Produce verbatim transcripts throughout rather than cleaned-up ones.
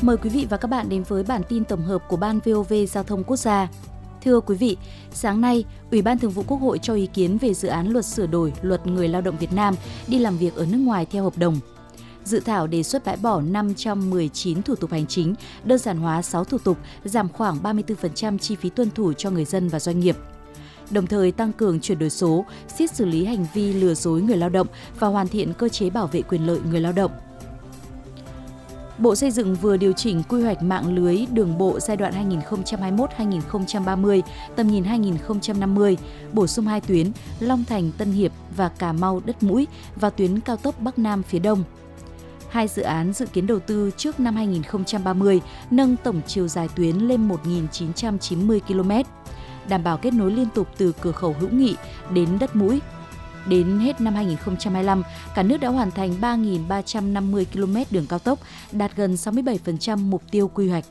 Mời quý vị và các bạn đến với bản tin tổng hợp của Ban vê o vê Giao thông Quốc gia. Thưa quý vị, sáng nay, Ủy ban Thường vụ Quốc hội cho ý kiến về dự án luật sửa đổi Luật Người lao động Việt Nam đi làm việc ở nước ngoài theo hợp đồng. Dự thảo đề xuất bãi bỏ năm trăm mười chín thủ tục hành chính, đơn giản hóa sáu thủ tục, giảm khoảng ba mươi tư phần trăm chi phí tuân thủ cho người dân và doanh nghiệp. Đồng thời tăng cường chuyển đổi số, siết xử lý hành vi lừa dối người lao động và hoàn thiện cơ chế bảo vệ quyền lợi người lao động. Bộ Xây dựng vừa điều chỉnh quy hoạch mạng lưới đường bộ giai đoạn hai nghìn không trăm hai mươi mốt đến hai nghìn không trăm ba mươi, tầm nhìn hai nghìn không trăm năm mươi, bổ sung hai tuyến Long Thành - Tân Hiệp và Cà Mau - Đất Mũi và tuyến cao tốc Bắc Nam phía Đông. Hai dự án dự kiến đầu tư trước năm hai nghìn không trăm ba mươi, nâng tổng chiều dài tuyến lên một nghìn chín trăm chín mươi ki lô mét, đảm bảo kết nối liên tục từ cửa khẩu Hữu Nghị đến Đất Mũi. Đến hết năm hai nghìn không trăm hai mươi lăm, cả nước đã hoàn thành ba nghìn ba trăm năm mươi ki lô mét đường cao tốc, đạt gần sáu mươi bảy phần trăm mục tiêu quy hoạch.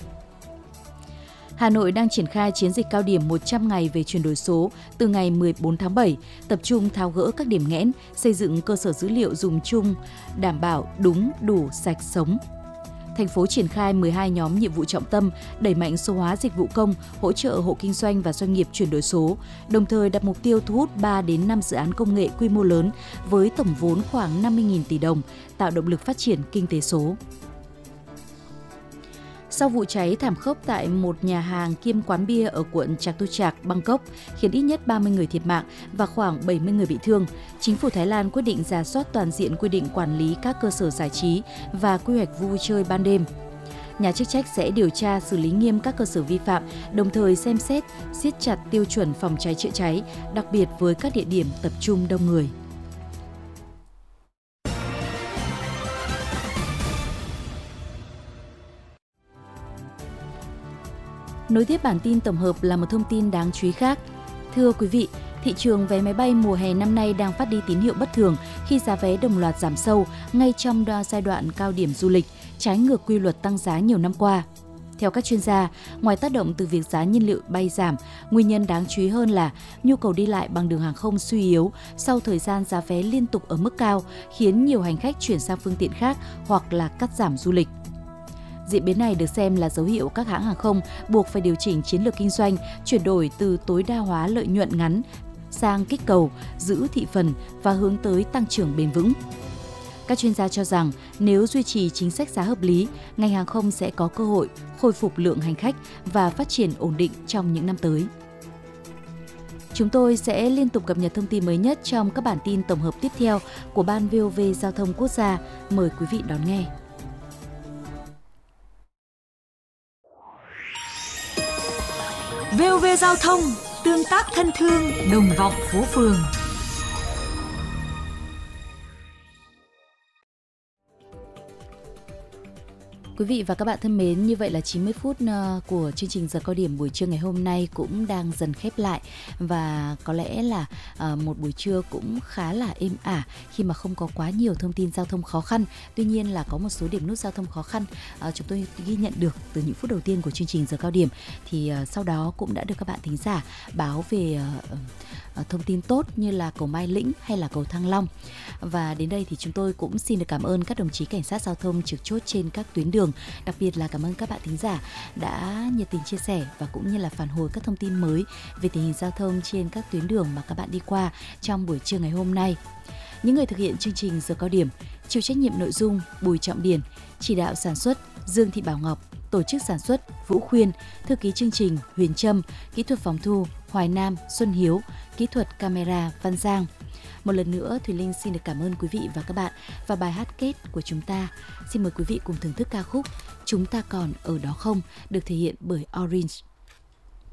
Hà Nội đang triển khai chiến dịch cao điểm một trăm ngày về chuyển đổi số từ ngày mười bốn tháng bảy, tập trung tháo gỡ các điểm nghẽn, xây dựng cơ sở dữ liệu dùng chung, đảm bảo đúng, đủ, sạch, sống. Thành phố triển khai mười hai nhóm nhiệm vụ trọng tâm, đẩy mạnh số hóa dịch vụ công, hỗ trợ hộ kinh doanh và doanh nghiệp chuyển đổi số, đồng thời đặt mục tiêu thu hút ba đến năm dự án công nghệ quy mô lớn với tổng vốn khoảng năm mươi nghìn tỷ đồng, tạo động lực phát triển kinh tế số. Sau vụ cháy thảm khốc tại một nhà hàng kiêm quán bia ở quận Chatuchak, Bangkok, khiến ít nhất ba mươi người thiệt mạng và khoảng bảy mươi người bị thương, chính phủ Thái Lan quyết định rà soát toàn diện quy định quản lý các cơ sở giải trí và quy hoạch vui chơi ban đêm. Nhà chức trách sẽ điều tra xử lý nghiêm các cơ sở vi phạm, đồng thời xem xét, siết chặt tiêu chuẩn phòng cháy chữa cháy, đặc biệt với các địa điểm tập trung đông người. Nối tiếp bản tin tổng hợp là một thông tin đáng chú ý khác. Thưa quý vị, thị trường vé máy bay mùa hè năm nay đang phát đi tín hiệu bất thường khi giá vé đồng loạt giảm sâu ngay trong giai đoạn cao điểm du lịch, trái ngược quy luật tăng giá nhiều năm qua. Theo các chuyên gia, ngoài tác động từ việc giá nhiên liệu bay giảm, nguyên nhân đáng chú ý hơn là nhu cầu đi lại bằng đường hàng không suy yếu sau thời gian giá vé liên tục ở mức cao, khiến nhiều hành khách chuyển sang phương tiện khác hoặc là cắt giảm du lịch. Diễn biến này được xem là dấu hiệu các hãng hàng không buộc phải điều chỉnh chiến lược kinh doanh, chuyển đổi từ tối đa hóa lợi nhuận ngắn sang kích cầu, giữ thị phần và hướng tới tăng trưởng bền vững. Các chuyên gia cho rằng nếu duy trì chính sách giá hợp lý, ngành hàng không sẽ có cơ hội khôi phục lượng hành khách và phát triển ổn định trong những năm tới. Chúng tôi sẽ liên tục cập nhật thông tin mới nhất trong các bản tin tổng hợp tiếp theo của Ban vê o vê Giao thông Quốc gia. Mời quý vị đón nghe. vê o vê Giao thông, tương tác thân thương, đồng vọng phố phường. Quý vị và các bạn thân mến, như vậy là chín mươi phút của chương trình Giờ Cao Điểm buổi trưa ngày hôm nay cũng đang dần khép lại. Và có lẽ là một buổi trưa cũng khá là êm ả khi mà không có quá nhiều thông tin giao thông khó khăn. Tuy nhiên là có một số điểm nút giao thông khó khăn chúng tôi ghi nhận được từ những phút đầu tiên của chương trình Giờ Cao Điểm. Thì sau đó cũng đã được các bạn thính giả báo về thông tin tốt như là cầu Mai Lĩnh hay là cầu Thăng Long. Và đến đây thì chúng tôi cũng xin được cảm ơn các đồng chí cảnh sát giao thông trực chốt trên các tuyến đường. Đặc biệt là cảm ơn các bạn thính giả đã nhiệt tình chia sẻ và cũng như là phản hồi các thông tin mới về tình hình giao thông trên các tuyến đường mà các bạn đi qua trong buổi trưa ngày hôm nay. Những người thực hiện chương trình Giờ Cao Điểm, chịu trách nhiệm nội dung Bùi Trọng Điển, chỉ đạo sản xuất Dương Thị Bảo Ngọc, tổ chức sản xuất Vũ Khuyên, thư ký chương trình Huyền Trâm, kỹ thuật phòng thu Hoài Nam, Xuân Hiếu, kỹ thuật camera Văn Giang. Một lần nữa, Thùy Linh xin được cảm ơn quý vị và các bạn. Và bài hát kết của chúng ta, xin mời quý vị cùng thưởng thức ca khúc Chúng ta còn ở đó không, được thể hiện bởi Orange.